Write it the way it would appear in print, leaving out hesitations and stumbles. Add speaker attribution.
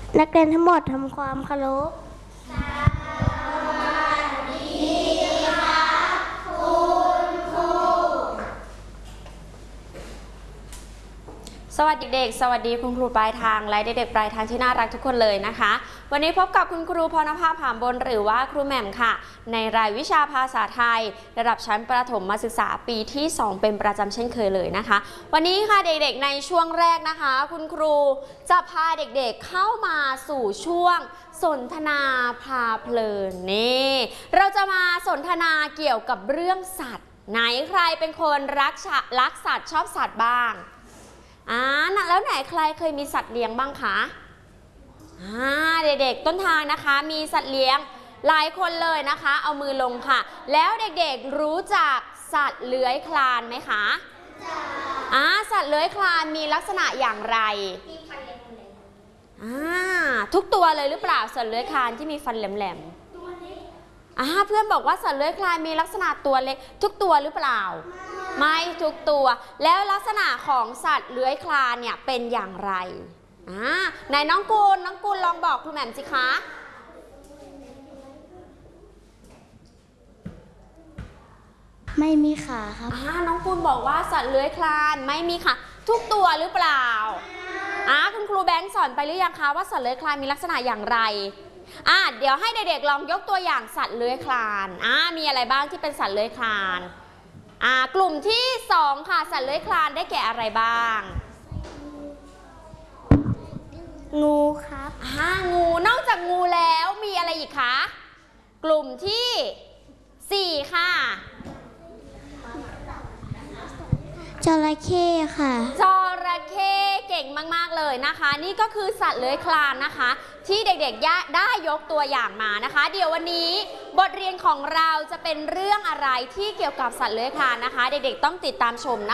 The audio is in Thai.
Speaker 1: นักเรียนทั้งหมดทำความเคารพ
Speaker 2: สวัสดีเด็กสวัสดีคุณครูปลายทางและเด็กๆปลายทางที่น่ารักทุกคนเลยนะคะวันนี้พบกับคุณครูพรณภา ผามบนหรือว่าครูแหม่มค่ะในรายวิชาภาษาไทยระดับชั้นประถมศึกษาปีที่2เป็นประจำเช่นเคยเลยนะคะวันนี้ค่ะเด็กๆในช่วงแรกนะคะคุณครูจะพาเด็กๆเข้ามาสู่ช่วงสนทนาพาเพลินนี่เราจะมาสนทนาเกี่ยวกับเรื่องสัตว์ไหนใครเป็นคนรักสัตว์ชอบสัตว์บ้างแล้วไหนใครเคยมีสัตว์เลี้ยงบ้างคะเด็กๆต้นทางนะคะมีสัตว์เลี้ยงหลายคนเลยนะคะเอามือลงค่ะแล้วเด็กๆรู้จักสัตว์เลื้อยคลานไหมคะสัตว์เลื้อยคลานมีลักษณะอย่างไรมีฟันแหลมทุกตัวเลยหรือเปล่าสัตว์เลื้อยคลานที่มีฟันแหลมๆเพื่อนบอกว่าสัตว์เลื้อยคลานมีลักษณะตัวเล็กทุกตัวหรือเปล่าไม่ทุกตัวแล้วลักษณะของสัตว์เลื้อยคลานเนี่ยเป็นอย่างไรไหนน้องกูลลองบอกครูแหม่มสิคะ
Speaker 1: ไม่มีขาครับ
Speaker 2: น้องกูลบอกว่าสัตว์เลื้อยคลานไม่มีขาทุกตัวหรือเปล่าคุณครูแบงค์สอนไปหรือยังคะว่าสัตว์เลื้อยคลานมีลักษณะอย่างไรเดี๋ยวให้เด็กๆลองยกตัวอย่างสัตว์เลื้อยคลานมีอะไรบ้างที่เป็นสัตว์เลื้อยคลานกลุ่มที่2ค่ะสัตว์เลื้อยคลานได้แก่อะไรบ้าง
Speaker 1: งูครับ
Speaker 2: งูนอกจากงูแล้วมีอะไรอีกคะกลุ่มที่4ค่ะ
Speaker 1: จระเข้ค่ะ
Speaker 2: จระเข้เก่งมากๆเลยนะคะนี่ก็คือสัตว์เลื้อยคลานนะคะที่เด็กๆได้ยกตัวอย่างมานะคะเดี๋ยววันนี้บทเรียนของเราจะเป็นเรื่องอะไรที่เกี่ยวกับสัตว์เลื้อยคลานนะคะเด็กๆต้องติดตามชมนะ